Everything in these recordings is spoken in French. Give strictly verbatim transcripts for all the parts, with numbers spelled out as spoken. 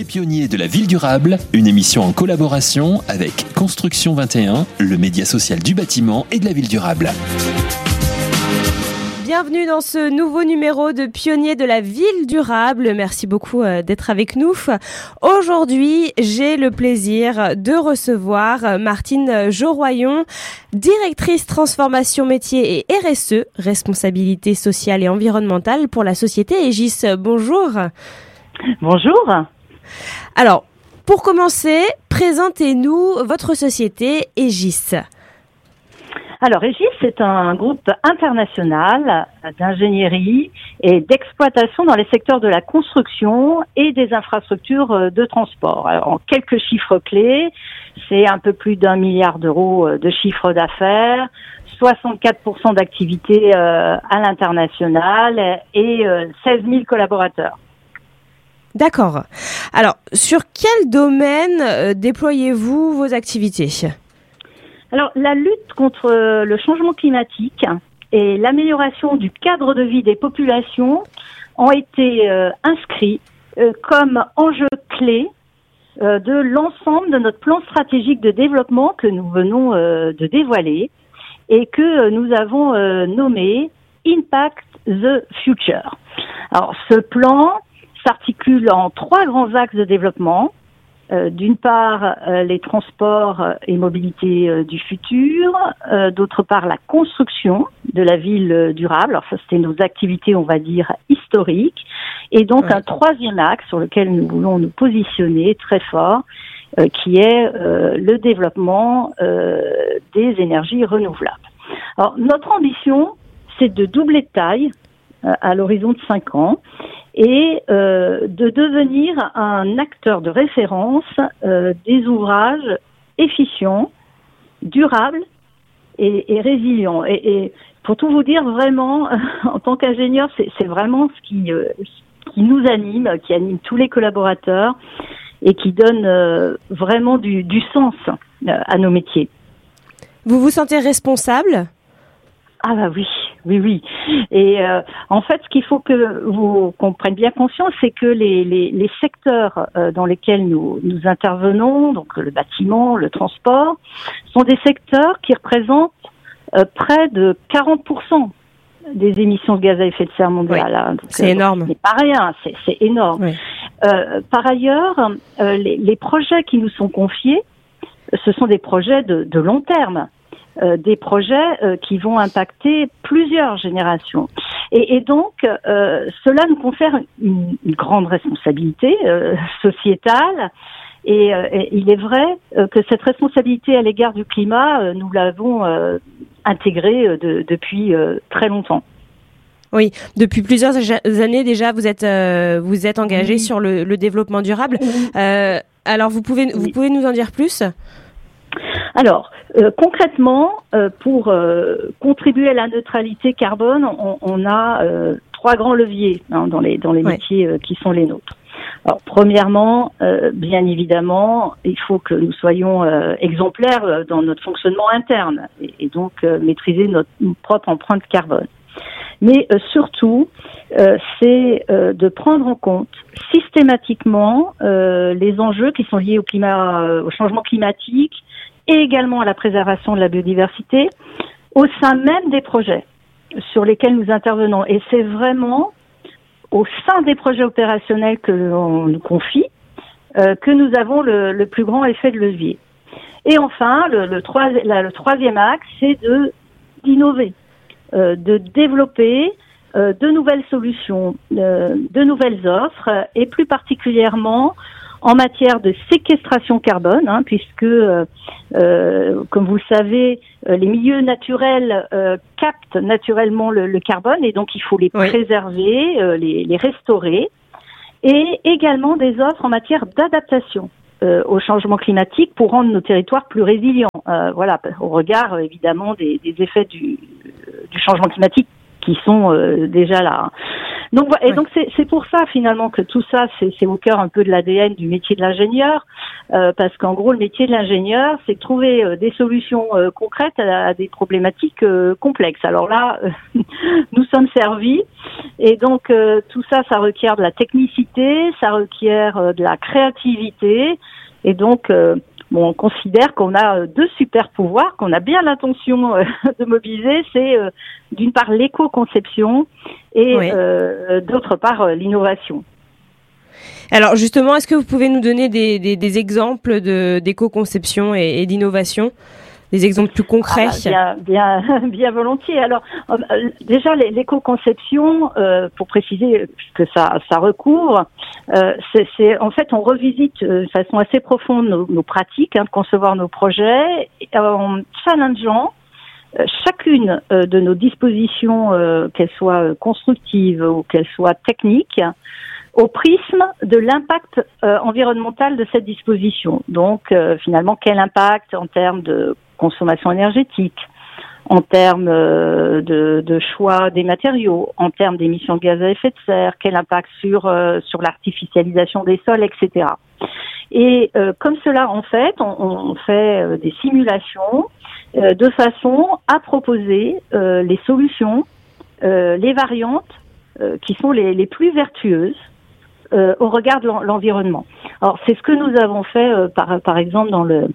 pionniers de la ville durable, une émission en collaboration avec Construction vingt et un, le média social du bâtiment et de la ville durable. Bienvenue dans ce nouveau numéro de Pionniers de la ville durable. Merci beaucoup d'être avec nous. Aujourd'hui, j'ai le plaisir de recevoir Martine Jauroyon, directrice transformation métier et R S E, responsabilité sociale et environnementale pour la société Aegis. Bonjour. Bonjour. Alors, pour commencer, présentez-nous votre société Aegis. Alors, Aegis, c'est un groupe international d'ingénierie et d'exploitation dans les secteurs de la construction et des infrastructures de transport. Alors, en quelques chiffres clés, c'est un peu plus d'un milliard d'euros de chiffre d'affaires, soixante-quatre pour cent d'activité à l'international et seize mille collaborateurs. D'accord. Alors, sur quel domaine euh, déployez-vous vos activités ? Alors, la lutte contre le changement climatique et l'amélioration du cadre de vie des populations ont été euh, inscrits euh, comme enjeux clés euh, de l'ensemble de notre plan stratégique de développement que nous venons euh, de dévoiler et que euh, nous avons euh, nommé Impact the Future. Alors, ce plan s'articule en trois grands axes de développement. Euh, d'une part, euh, les transports et mobilité euh, du futur. Euh, d'autre part, la construction de la ville euh, durable. Alors ça, c'était nos activités, on va dire, historiques. Et donc, ouais. un troisième axe sur lequel nous voulons nous positionner très fort, euh, qui est euh, le développement euh, des énergies renouvelables. Alors, notre ambition, c'est de doubler de taille euh, à l'horizon de cinq ans. Et euh, de devenir un acteur de référence euh, des ouvrages efficients, durables et, et résilients. Et, et pour tout vous dire, vraiment, en tant qu'ingénieur, c'est, c'est vraiment ce qui, euh, qui nous anime, qui anime tous les collaborateurs et qui donne euh, vraiment du, du sens euh, à nos métiers. Vous vous sentez responsable ? Ah bah oui, oui, oui. Et euh, en fait, ce qu'il faut que vous qu'on prenne bien conscience, c'est que les, les, les secteurs euh, dans lesquels nous, nous intervenons, donc le bâtiment, le transport, sont des secteurs qui représentent euh, près de quarante pour cent des émissions de gaz à effet de serre mondiales. Oui, hein. Donc, c'est euh, énorme. C'est pas rien, c'est, c'est énorme. Oui. Euh, par ailleurs, euh, les, les projets qui nous sont confiés, ce sont des projets de, de long terme. Euh, des projets euh, qui vont impacter plusieurs générations. Et, et donc, euh, cela nous confère une, une grande responsabilité euh, sociétale. Et, euh, et il est vrai euh, que cette responsabilité à l'égard du climat, euh, nous l'avons euh, intégrée euh, de, depuis euh, très longtemps. Oui, depuis plusieurs années déjà, vous êtes euh, vous êtes engagé oui. sur le, le développement durable. Oui. Euh, alors, vous pouvez vous oui. pouvez nous en dire plus ? Alors, euh, concrètement, euh, pour euh, contribuer à la neutralité carbone, on, on a euh, trois grands leviers hein, dans les dans les ouais. métiers euh, qui sont les nôtres. Alors, premièrement, euh, bien évidemment, il faut que nous soyons euh, exemplaires dans notre fonctionnement interne et, et donc euh, maîtriser notre, notre propre empreinte carbone. Mais euh, surtout, euh, c'est euh, de prendre en compte systématiquement euh, les enjeux qui sont liés au climat, euh, au changement climatique, et également à la préservation de la biodiversité au sein même des projets sur lesquels nous intervenons. Et c'est vraiment au sein des projets opérationnels que l'on nous confie euh, que nous avons le, le plus grand effet de levier. Et enfin, le, le, trois, la, le troisième axe, c'est de d'innover, euh, de développer euh, de nouvelles solutions, euh, de nouvelles offres, et plus particulièrement en matière de séquestration carbone, hein, puisque, euh, euh, comme vous le savez, euh, les milieux naturels euh, captent naturellement le, le carbone et donc il faut les oui. préserver, euh, les, les restaurer, et également des offres en matière d'adaptation euh, au changement climatique pour rendre nos territoires plus résilients. Euh, voilà, au regard évidemment des, des effets du, du changement climatique qui sont euh, déjà là. Donc, et ouais. donc c'est, c'est pour ça finalement que tout ça, c'est, c'est au cœur un peu de l'A D N du métier de l'ingénieur, euh, parce qu'en gros, le métier de l'ingénieur, c'est de trouver euh, des solutions euh, concrètes à, à des problématiques euh, complexes. Alors là, euh, nous sommes servis, et donc euh, tout ça, ça requiert de la technicité, ça requiert euh, de la créativité, et donc euh, bon, on considère qu'on a deux super pouvoirs, qu'on a bien l'intention euh, de mobiliser. C'est euh, d'une part l'éco-conception et Oui. euh, d'autre part euh, l'innovation. Alors justement, est-ce que vous pouvez nous donner des, des, des exemples de, d'éco-conception et, et d'innovation ? Des exemples plus concrets ? Ah bah, bien, bien, bien volontiers. Alors, euh, déjà, l'éco-conception, euh, pour préciser que ça, ça recouvre, euh, c'est, c'est en fait, on revisite de façon assez profonde nos, nos pratiques, hein, de concevoir nos projets, en challengeant euh, chacune euh, de nos dispositions, euh, qu'elles soient constructives ou qu'elles soient techniques, au prisme de l'impact euh, environnemental de cette disposition. Donc, euh, finalement, quel impact en termes de consommation énergétique, en termes euh, de, de choix des matériaux, en termes d'émissions de gaz à effet de serre, quel impact sur euh, sur l'artificialisation des sols, et cetera. Et euh, comme cela, en fait, on, on fait euh, des simulations euh, de façon à proposer euh, les solutions, euh, les variantes euh, qui sont les, les plus vertueuses euh, au regard de l'environnement. Alors, c'est ce que nous avons fait, euh, par, par exemple, dans le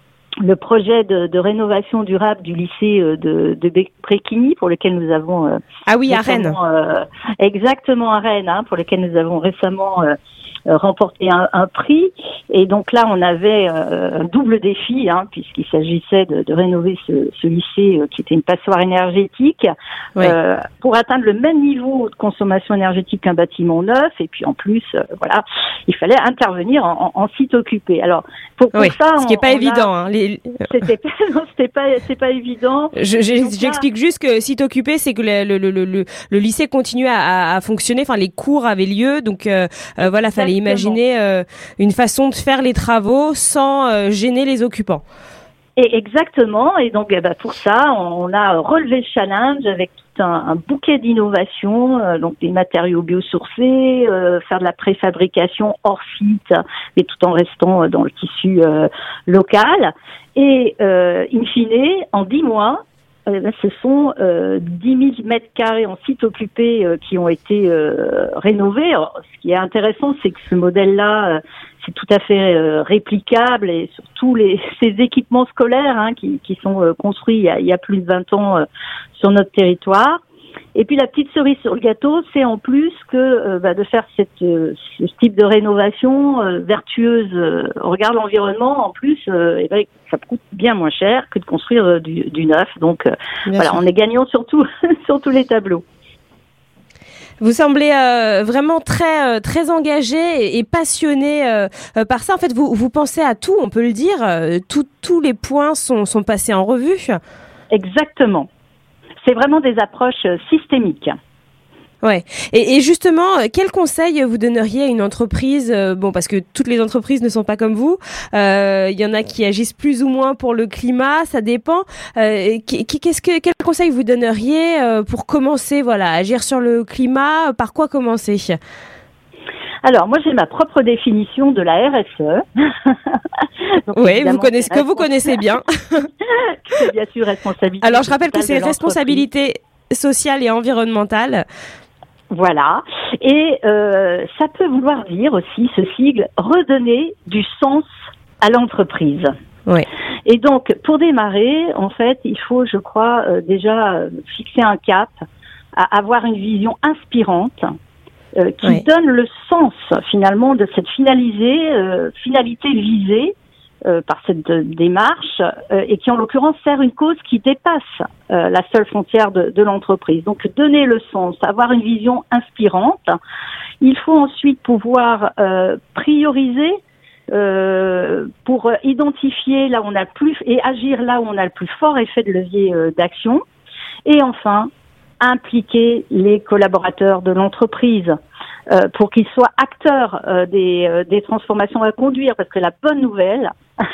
le projet de, de rénovation durable du lycée de, de Bréquigny, pour lequel nous avons euh, ah oui à Rennes euh, exactement à Rennes, hein, pour lequel nous avons récemment euh, remporté un, un prix. Et donc là, on avait euh, un double défi, hein, puisqu'il s'agissait de, de rénover ce, ce lycée euh, qui était une passoire énergétique, oui. euh, pour atteindre le même niveau de consommation énergétique qu'un bâtiment neuf. Et puis en plus, euh, voilà, il fallait intervenir en, en, en site occupé. Alors pour, pour oui, ça, ce qui n'est pas évident. A... Hein, les... C'était pas, non, c'était pas, c'est pas évident. Je, j'ai, j'explique juste que site occupé, c'est que le, le, le, le, le lycée continuait à, à fonctionner. Enfin, les cours avaient lieu, donc euh, euh, voilà, fallait imaginer euh, une façon de faire les travaux sans euh, gêner les occupants. Et exactement. Et donc, eh ben, pour ça, on a relevé le challenge avec tout un, un bouquet d'innovations, euh, donc des matériaux biosourcés, euh, faire de la préfabrication hors site, mais tout en restant dans le tissu euh, local. Et euh, in fine, en dix mois, eh ben, ce sont euh, dix mille mètres carrés en site occupé euh, qui ont été euh, rénovés. Alors, ce qui est intéressant, c'est que ce modèle-là, euh, c'est tout à fait euh, réplicable, et surtout les ces équipements scolaires, hein, qui, qui sont euh, construits il y, a, il y a plus de vingt ans euh, sur notre territoire. Et puis la petite cerise sur le gâteau, c'est en plus que euh, bah, de faire cette, euh, ce type de rénovation euh, vertueuse euh, au regard de l'environnement, en plus, euh, et ben, ça coûte bien moins cher que de construire euh, du, du neuf. Donc euh, voilà, sûr. On est gagnant sur, tout, sur tous les tableaux. Vous semblez euh, vraiment très euh, très engagé et, et passionné euh, euh, par ça. En fait, vous vous pensez à tout, on peut le dire. Euh, tout, tous les points sont sont passés en revue. Exactement. C'est vraiment des approches systémiques. Ouais. Et, et justement, quel conseil vous donneriez à une entreprise, euh, bon, parce que toutes les entreprises ne sont pas comme vous. Il euh, y en a qui agissent plus ou moins pour le climat, ça dépend. Euh, qu'est-ce que, quel conseil vous donneriez euh, pour commencer, voilà, à agir sur le climat? Par quoi commencer? Alors, moi, j'ai ma propre définition de la R S E. Donc, oui, vous connaissez, que vous connaissez bien. C'est bien sûr responsabilité. Alors, je rappelle que c'est responsabilité sociale et environnementale. Voilà. Et euh, ça peut vouloir dire aussi, ce sigle, redonner du sens à l'entreprise. Oui. Et donc, pour démarrer, en fait, il faut, je crois, euh, déjà euh, fixer un cap, à avoir une vision inspirante, euh, qui oui. donne le sens, finalement, de cette finalisée, euh, finalité visée euh, par cette euh, démarche, euh, et qui, en l'occurrence, sert une cause qui dépasse euh, la seule frontière de, de l'entreprise. Donc, donner le sens, avoir une vision inspirante. Il faut ensuite pouvoir euh, prioriser Euh, pour identifier là où on a le plus et agir là où on a le plus fort effet de levier euh, d'action, et enfin impliquer les collaborateurs de l'entreprise euh, pour qu'ils soient acteurs euh, des, euh, des transformations à conduire, parce que la bonne nouvelle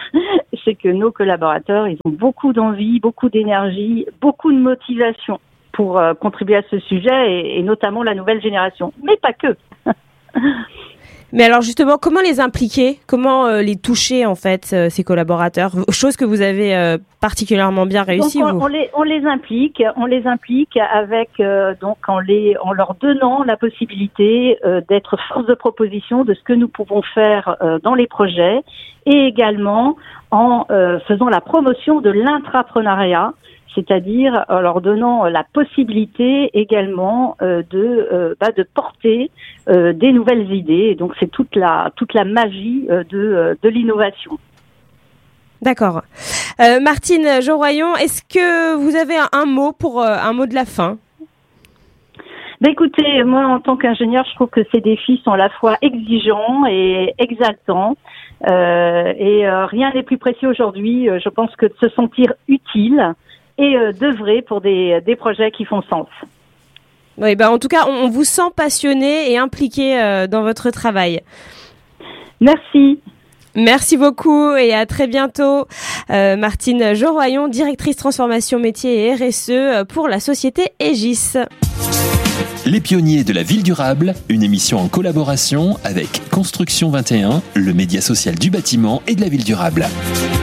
c'est que nos collaborateurs, ils ont beaucoup d'envie, beaucoup d'énergie, beaucoup de motivation pour euh, contribuer à ce sujet et, et notamment la nouvelle génération, mais pas que. Mais alors justement, comment les impliquer? Comment euh, les toucher en fait, euh, ces collaborateurs? Chose que vous avez euh, particulièrement bien réussi. Donc, on, vous. on, les, on les implique, on les implique avec euh, donc en les en leur donnant la possibilité euh, d'être force de proposition de ce que nous pouvons faire euh, dans les projets, et également en euh, faisant la promotion de l'intrapreneuriat, c'est-à-dire en leur donnant la possibilité également euh, de euh, bah, de porter euh, des nouvelles idées. Et donc c'est toute la toute la magie euh, de euh, de l'innovation. D'accord. Euh, Martine Joroyon, est-ce que vous avez un, un mot pour euh, un mot de la fin? Ben écoutez, moi en tant qu'ingénieur, je trouve que ces défis sont à la fois exigeants et exaltants. Euh, et euh, rien n'est plus précieux aujourd'hui, euh, je pense, que de se sentir utile et euh, d'œuvrer pour des, des projets qui font sens. Oui, ben en tout cas, on, on vous sent passionné et impliqué euh, dans votre travail. Merci. Merci beaucoup et à très bientôt. Euh, Martine Joroyon, directrice transformation métier et R S E pour la société Aegis. Les pionniers de la ville durable, une émission en collaboration avec Construction vingt et un, le média social du bâtiment et de la ville durable.